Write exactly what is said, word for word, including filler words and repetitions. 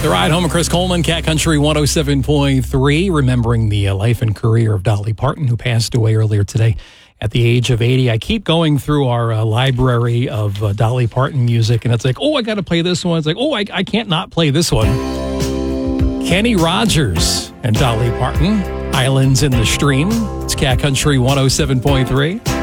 The Ride Home of Chris Coleman, Cat Country one oh seven point three, remembering the uh, life and career of Dolly Parton, who passed away earlier today at the age of eighty. I keep going through our uh, library of uh, Dolly Parton music, and it's like, oh, I got to play this one. It's like, oh, I, I can't not play this one. Kenny Rogers and Dolly Parton, Islands in the Stream. It's Cat Country one oh seven point three.